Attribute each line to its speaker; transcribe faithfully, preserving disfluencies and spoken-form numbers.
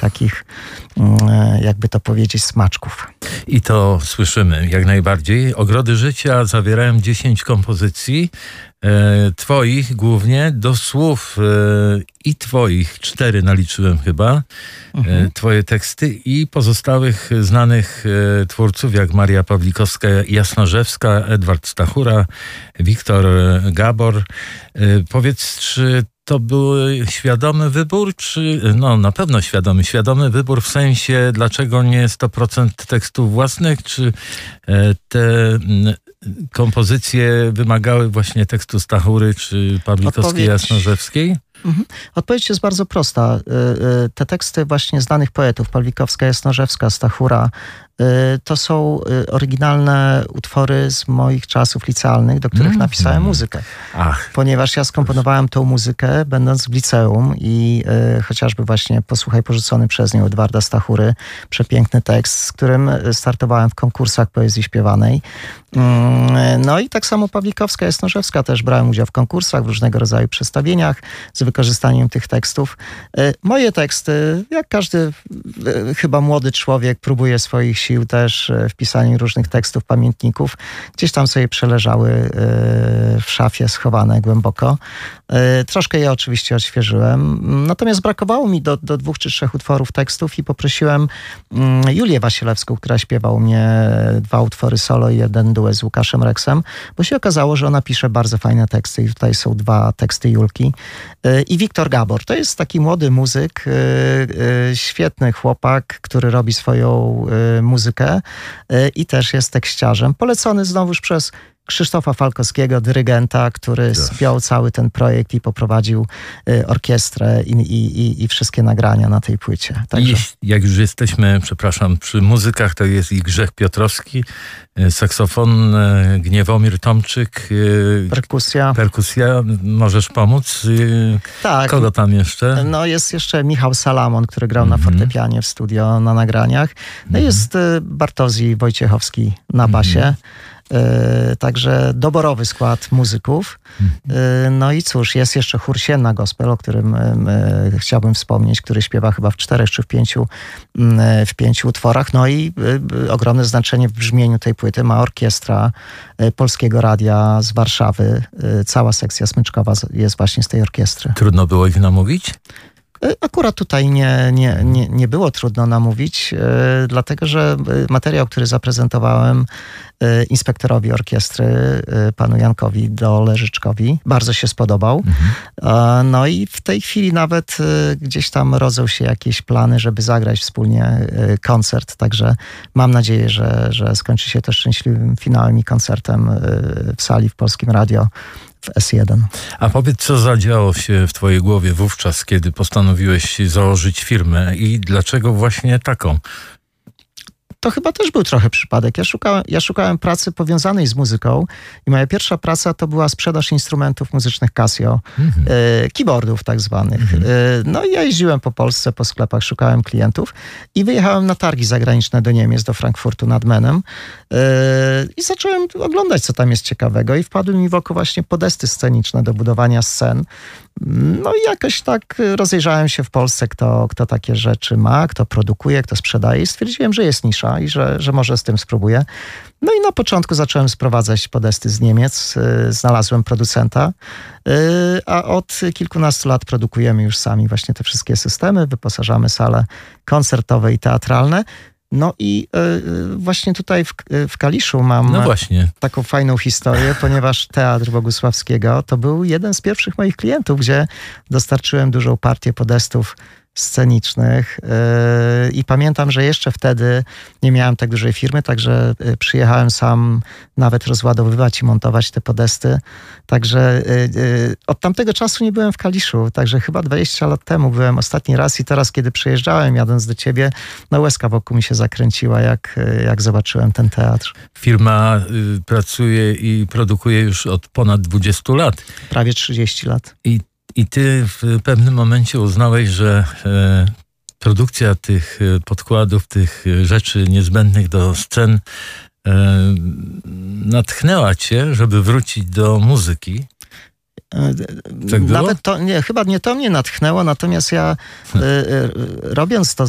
Speaker 1: takich, jakby to powiedzieć, smaczków.
Speaker 2: I to słyszymy jak najbardziej. Ogrody życia zawierają dziesięć kompozycji, e, twoich głównie, do słów e, i twoich, cztery naliczyłem chyba, mhm. e, twoje teksty i pozostałych znanych e, twórców, jak Maria Pawlikowska-Jasnorzewska, Edward Stachura, Wiktor Gabor. E, powiedz, czy to był świadomy wybór, czy no na pewno świadomy, świadomy wybór w sensie, dlaczego nie sto procent tekstów własnych, czy te kompozycje wymagały właśnie tekstu Stachury, czy Pawlikowskiej-Jasnorzewskiej?
Speaker 1: Mhm. Odpowiedź jest bardzo prosta. Te teksty właśnie znanych poetów, Pawlikowska, Jasnorzewska, Stachura, to są oryginalne utwory z moich czasów licealnych, do których mm. napisałem muzykę.
Speaker 2: Ach.
Speaker 1: Ponieważ ja skomponowałem tą muzykę, będąc w liceum i y, chociażby właśnie Posłuchaj porzucony przez nią Edwarda Stachury, przepiękny tekst, z którym startowałem w konkursach poezji śpiewanej. Mm, no i tak samo Pawlikowska, Jasnorzewska też brałem udział w konkursach, w różnego rodzaju przedstawieniach z wykorzystaniem tych tekstów. Y, moje teksty, jak każdy y, chyba młody człowiek, próbuje swoich sił też w pisaniu różnych tekstów, pamiętników. Gdzieś tam sobie przeleżały w szafie, schowane głęboko. Troszkę je oczywiście odświeżyłem. Natomiast brakowało mi do, do dwóch czy trzech utworów tekstów i poprosiłem Julię Wasilewską, która śpiewa u mnie dwa utwory solo i jeden duet z Łukaszem Reksem, bo się okazało, że ona pisze bardzo fajne teksty i tutaj są dwa teksty Julki. I Wiktor Gabor. To jest taki młody muzyk, świetny chłopak, który robi swoją muzykę i też jest tekściarzem. Polecony znowuż przez Krzysztofa Falkowskiego, dyrygenta, który spiął cały ten projekt i poprowadził orkiestrę i, i, i wszystkie nagrania na tej płycie. Także...
Speaker 2: I jak już jesteśmy, przepraszam, przy muzykach, to jest i Grzech Piotrowski, saksofon, Gniewomir Tomczyk.
Speaker 1: Perkusja.
Speaker 2: Perkusja. Możesz pomóc?
Speaker 1: Tak.
Speaker 2: Kogo tam jeszcze?
Speaker 1: No jest jeszcze Michał Salamon, który grał mm-hmm. na fortepianie w studio, na nagraniach. No mm-hmm. jest Bartozji Wojciechowski na basie. Mm-hmm. Także doborowy skład muzyków. No i cóż, jest jeszcze chór Sienna Gospel, o którym chciałbym wspomnieć, który śpiewa chyba w czterech czy w pięciu, w pięciu utworach. No i ogromne znaczenie w brzmieniu tej płyty ma orkiestra Polskiego Radia z Warszawy. Cała sekcja smyczkowa jest właśnie z tej orkiestry.
Speaker 2: Trudno było ich namówić?
Speaker 1: Akurat tutaj nie, nie, nie, nie było trudno namówić, dlatego że materiał, który zaprezentowałem inspektorowi orkiestry, panu Jankowi Doleżyczkowi, bardzo się spodobał. Mhm. No i w tej chwili nawet gdzieś tam rodzą się jakieś plany, żeby zagrać wspólnie koncert, także mam nadzieję, że, że skończy się to szczęśliwym finałem i koncertem w sali w Polskim Radio w S jeden.
Speaker 2: A powiedz, co zadziało się w twojej głowie wówczas, kiedy postanowiłeś założyć firmę i dlaczego właśnie taką?
Speaker 1: To chyba też był trochę przypadek. Ja szukałem, ja szukałem pracy powiązanej z muzyką i moja pierwsza praca to była sprzedaż instrumentów muzycznych Casio, mm-hmm. e, keyboardów tak zwanych. Mm-hmm. E, no i ja jeździłem po Polsce, po sklepach, szukałem klientów i wyjechałem na targi zagraniczne do Niemiec, do Frankfurtu nad Menem e, i zacząłem oglądać, co tam jest ciekawego i wpadły mi w oko właśnie podesty sceniczne do budowania scen. No i jakoś tak rozejrzałem się w Polsce, kto, kto takie rzeczy ma, kto produkuje, kto sprzedaje i stwierdziłem, że jest nisza i że, że może z tym spróbuję. No i na początku zacząłem sprowadzać podesty z Niemiec, znalazłem producenta, a od kilkunastu lat produkujemy już sami właśnie te wszystkie systemy, wyposażamy sale koncertowe i teatralne. No i y, właśnie tutaj w, w Kaliszu mam
Speaker 2: no właśnie.
Speaker 1: taką fajną historię, ponieważ Teatr Bogusławskiego to był jeden z pierwszych moich klientów, gdzie dostarczyłem dużą partię podestów scenicznych yy, i pamiętam, że jeszcze wtedy nie miałem tak dużej firmy, także przyjechałem sam nawet rozładowywać i montować te podesty, także yy, od tamtego czasu nie byłem w Kaliszu, także chyba dwadzieścia lat temu byłem ostatni raz i teraz, kiedy przyjeżdżałem jadąc do ciebie, no łezka wokół mi się zakręciła, jak, jak zobaczyłem ten teatr.
Speaker 2: Firma y, pracuje i produkuje już od ponad dwudziestu lat.
Speaker 1: Prawie trzydzieści lat.
Speaker 2: I I ty w pewnym momencie uznałeś, że e, produkcja tych podkładów, tych rzeczy niezbędnych do scen e, natchnęła cię, żeby wrócić do muzyki.
Speaker 1: Tak było? Nawet to, nie, chyba nie to mnie natchnęło, natomiast ja y, y, robiąc to